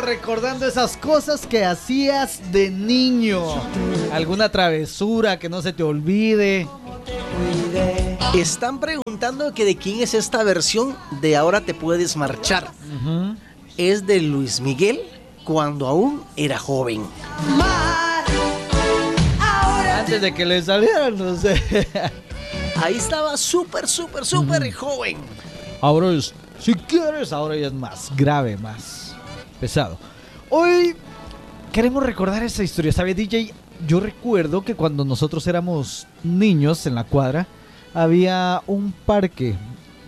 recordando esas cosas que hacías de niño. ¿Alguna travesura que no se te olvide? Están preguntando que de quién es esta versión de Ahora te puedes marchar. Es de Luis Miguel cuando aún era joven. Antes de que le salieran, no sé. Ahí estaba súper joven. Ahora es, si quieres, ahora ya es más grave, más pesado. Hoy queremos recordar esa historia. ¿Sabe, DJ? Yo recuerdo que cuando nosotros éramos niños en la cuadra, había un parque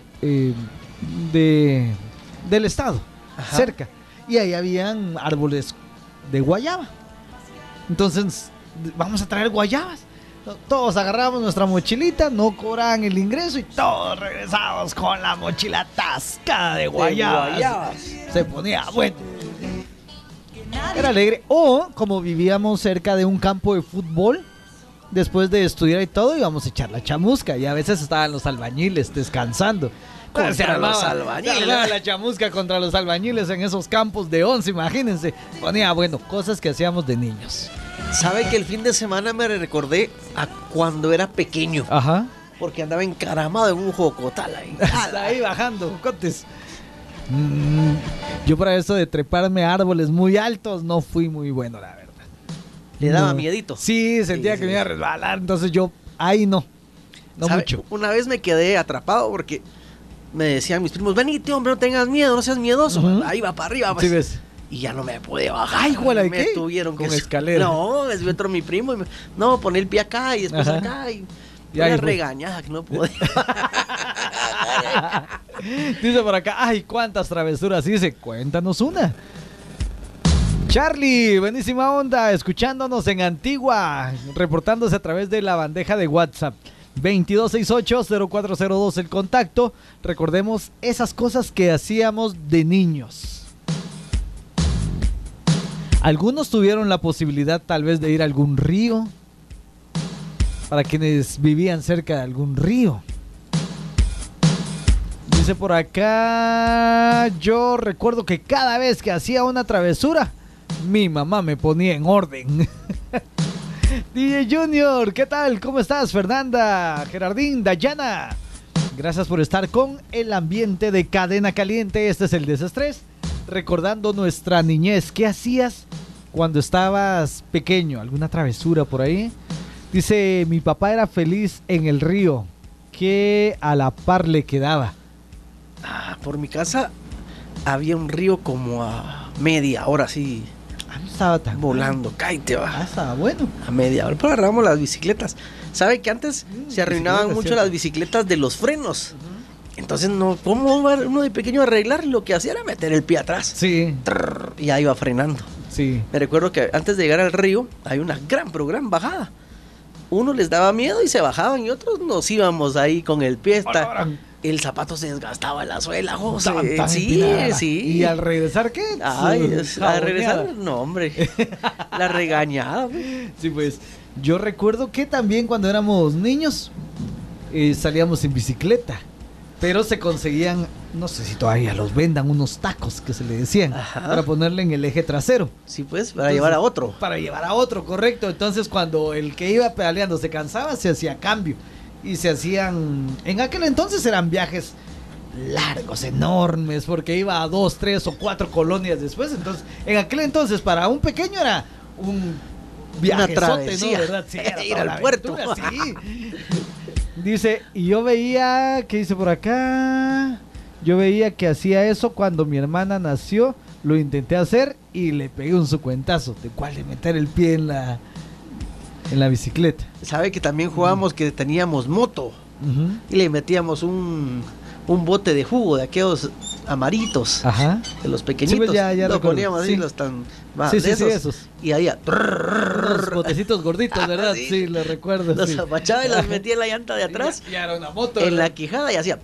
del estado, cerca. Y ahí habían árboles de guayaba. Entonces, vamos a traer guayabas. Todos agarramos nuestra mochilita, no cobraban el ingreso y todos regresamos con la mochila atascada de guayabas. Se ponía bueno. Era alegre. O, como vivíamos cerca de un campo de fútbol, después de estudiar y todo, íbamos a echar la chamusca. Y a veces estaban los albañiles descansando. Se armaba la chamusca contra los albañiles en esos campos de 11, imagínense. Ponía, bueno, cosas que hacíamos de niños. ¿Sabe que el fin de semana me recordé a cuando era pequeño? Ajá. Porque andaba encaramado en un jocotal ahí. Ahí bajando, jocotes. Yo para eso de treparme a árboles muy altos no fui muy bueno, la verdad. ¿Le daba miedito? Sí, sentía que me iba a resbalar, entonces yo, ahí no mucho. Una vez me quedé atrapado porque me decían mis primos, venite hombre, no tengas miedo, no seas miedoso. Ahí va para arriba, pues. Sí, ves. Y ya no me pude bajar. Ay, igual hay me que tuvieron con que escalera. No, es otro mi primo. No, poné el pie acá y después acá. Y una regañada que no podía. Dice por acá, ay, cuántas travesuras. Dice, cuéntanos una. Charlie, buenísima onda, escuchándonos en Antigua, reportándose a través de la bandeja de WhatsApp. 2268-0402 el contacto. Recordemos esas cosas que hacíamos de niños. Algunos tuvieron la posibilidad tal vez de ir a algún río, para quienes vivían cerca de algún río. Dice por acá, yo recuerdo que cada vez que hacía una travesura, mi mamá me ponía en orden. DJ Junior, ¿qué tal? ¿Cómo estás? Fernanda, Gerardín, Dayana. Gracias por estar con el ambiente de Cadena Caliente. Este es el Desestrés. Recordando nuestra niñez. ¿Qué hacías cuando estabas pequeño? ¿Alguna travesura por ahí? Dice, mi papá era feliz en el río que a la par le quedaba. Por mi casa había un río como a media hora así. No estaba tan volando, cállate va. Estaba bueno. A media hora, pero agarramos las bicicletas. ¿Sabe que antes se arruinaban mucho las bicicletas de los frenos? Entonces, no, ¿cómo va uno de pequeño a arreglar? Lo que hacía era meter el pie atrás. Sí. Y ahí iba frenando. Sí. Me recuerdo que antes de llegar al río, hay una gran bajada. Unos les daba miedo y se bajaban y otros nos íbamos ahí con el pie. El zapato se desgastaba en la suela, José. Sí. ¿Y al regresar qué? Al regresar, no, hombre. La regañada. Sí, pues, yo recuerdo que también cuando éramos niños salíamos en bicicleta. Pero se conseguían, no sé si todavía los vendan, unos tacos que se le decían, para ponerle en el eje trasero. Sí, pues, para llevar a otro. Para llevar a otro, correcto. Entonces, cuando el que iba pedaleando se cansaba, se hacía cambio. Y se hacían, en aquel entonces eran viajes largos, enormes, porque iba a 2, 3 o 4 colonias después. Entonces, en aquel entonces, para un pequeño era un viajezote, ¿no? ¿Verdad? Sí, era ir al puerto. Sí. Dice, y yo veía, ¿qué dice por acá? Yo veía que hacía eso cuando mi hermana nació, lo intenté hacer y le pegué un sucuentazo, de cuál de meter el pie en la bicicleta. ¿Sabe que también jugábamos que teníamos moto? Y le metíamos un bote de jugo de aquellos amaritos, de los pequeñitos. Sí, pues ya lo poníamos así, los tan... Sí, esos. Y ahí unos botecitos gorditos, ¿verdad? Sí, lo recuerdo. Los apachaba y los metía en la llanta de atrás. Y era una moto. En la quijada y hacía...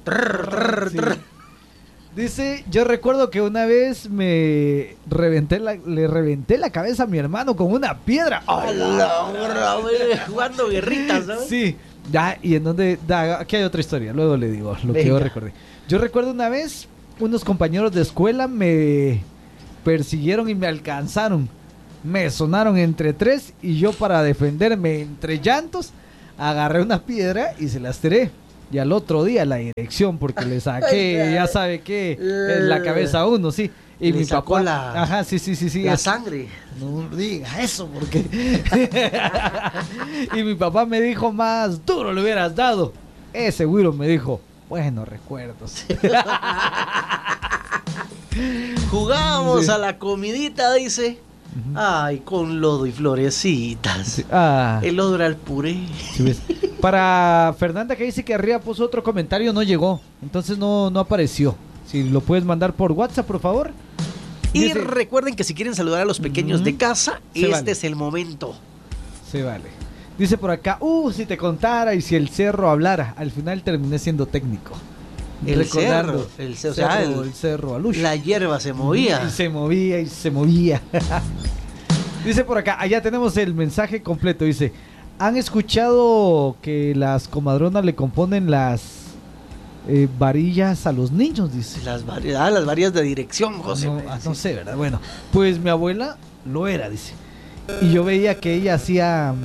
Dice, yo recuerdo que una vez le reventé la cabeza a mi hermano con una piedra. Jugando guerritas, ¿no? Sí. Y en donde... aquí hay otra historia, luego le digo lo que yo recordé. Yo recuerdo una vez, unos compañeros de escuela me persiguieron y me alcanzaron. Me sonaron entre 3 y yo, para defenderme entre llantos, agarré una piedra y se las tiré. Y al otro día la dirección, porque le saqué, ya sabe qué, en la cabeza a uno, sí. Y le mi sacó papá, ajá, sí, la sangre. No diga eso, porque y mi papá me dijo: más duro le hubieras dado. Ese güiro me dijo: buenos recuerdos. Jugábamos Sí. a la comidita, dice. Ay, con lodo y florecitas. Sí. El lodo era el puré. ¿Sí ves? Para Fernanda, que dice que arriba puso otro comentario, no llegó, entonces no apareció. Si lo puedes mandar por WhatsApp, por favor. Y Dice, recuerden que si quieren saludar a los pequeños de casa, Se vale. es el momento. se vale. Dice por acá: si te contara y si el cerro hablara. Al final terminé siendo técnico. El Recordando cerro, o sea, el cerro Alush. La hierba se movía. Y se movía y se movía. Dice por acá, allá tenemos el mensaje completo. Dice: ¿han escuchado que las comadronas le componen las varillas a los niños? Dice. Las varillas de dirección, José. No sé, ¿verdad? Bueno, pues mi abuela lo era, dice. Y yo veía que ella hacía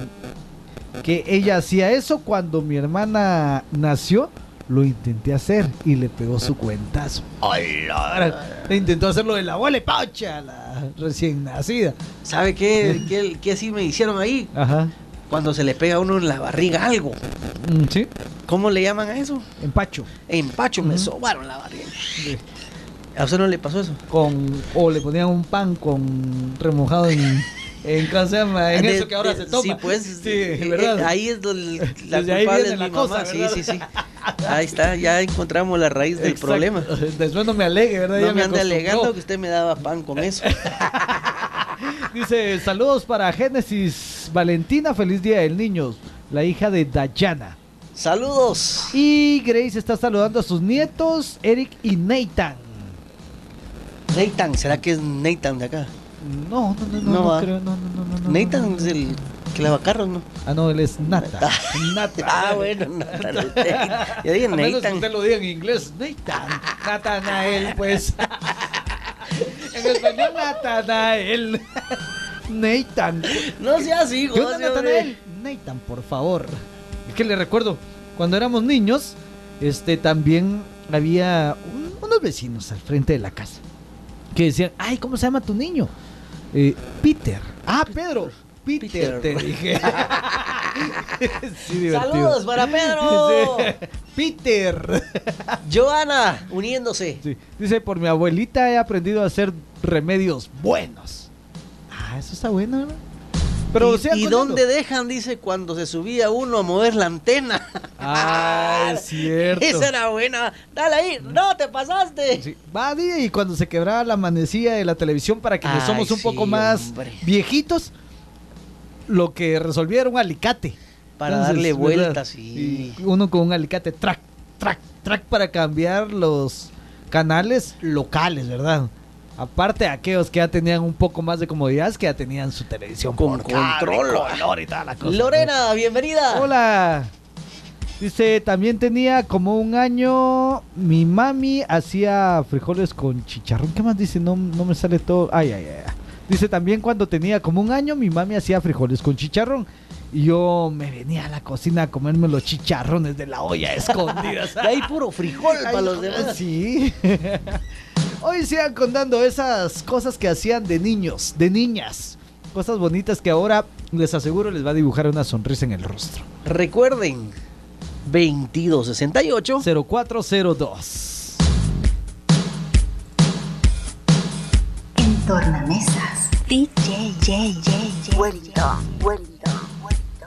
eso cuando mi hermana nació. Lo intenté hacer y le pegó su cuentazo. ¡Ay, la! Intentó hacerlo de la abuela y ¡paucha! La recién nacida. ¿Sabe qué así me hicieron ahí? Ajá. Cuando se le pega a uno en la barriga algo. Sí. ¿Cómo le llaman a eso? Empacho. Empacho, me sobaron la barriga. ¿A usted no le pasó eso? O le ponían un pan con remojado en ¿cómo se llama? En eso que ahora se toma. Sí, pues. Sí, ¿verdad? Ahí es donde la Desde ahí culpable viene es la mi cosa, mamá. ¿verdad? Sí. Ahí está, ya encontramos la raíz del Exacto. problema. Después no me alegue, ¿verdad? No Ya me ande acostumbró. alegando que usted me daba pan con eso. Dice: saludos para Génesis Valentina, feliz día del niño, la hija de Dayana. Saludos. Y Grace está saludando a sus nietos, Eric y Nathan. Nathan, ¿será que es Nathan de acá? No No, creo, no. Nathan es el que lava carros, ¿no? No, él es Nata. Nata. Ah, bueno, Nathan. Yo dije A menos que Nathan. usted lo diga en inglés, Nathan. Natanael, pues. En español, Natanael. Nathan. No sea así, ¿Qué onda, José, Natanael? hombre. Nathan, por favor. Es que le recuerdo, cuando éramos niños, también había unos vecinos al frente de la casa que decían: ay, ¿cómo se llama tu niño? Peter. Ah, Pedro. Peter, te dije. Sí, divertido. Saludos para Pedro. Sí. Peter. Joana, uniéndose. Sí. Dice: por mi abuelita he aprendido a hacer remedios buenos. Eso está bueno, ¿no? Pero ¿Y dónde dejan? Dice, cuando se subía uno a mover la antena. Es cierto. Esa era buena. Dale ahí, no te pasaste. Sí. Va, y cuando se quebraba la manecilla de la televisión, para quienes somos un poco más viejitos, lo que resolvía era un alicate. Para darle vueltas, sí. Y uno con un alicate, track, para cambiar los canales locales, ¿verdad? Aparte de aquellos que ya tenían un poco más de comodidades, que ya tenían su televisión con por control, color y toda la cosa. Lorena, bienvenida. Hola. Dice: también tenía como un año, mi mami hacía frijoles con chicharrón. ¿Qué más dice? No me sale todo. Ay. Dice: también cuando tenía como un año, mi mami hacía frijoles con chicharrón. Y yo me venía a la cocina a comerme los chicharrones de la olla escondidas. De ahí puro frijol para los demás. Sí. Hoy sigan contando esas cosas que hacían de niños, de niñas. Cosas bonitas que ahora, les aseguro, les va a dibujar una sonrisa en el rostro. Recuerden, 2268 0402. En tornamesas, DJ Wellington.